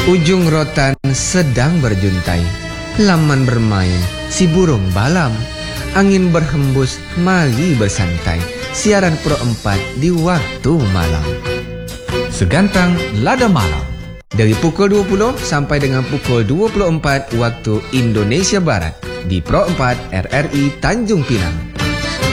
Ujung rotan sedang berjuntai, laman bermain si burung balam. Angin berhembus mali bersantai, siaran Pro 4 di waktu malam. Segantang Lada Malam Dari pukul 20 sampai dengan pukul 24 waktu Indonesia Barat di Pro 4 RRI Tanjung Pinang.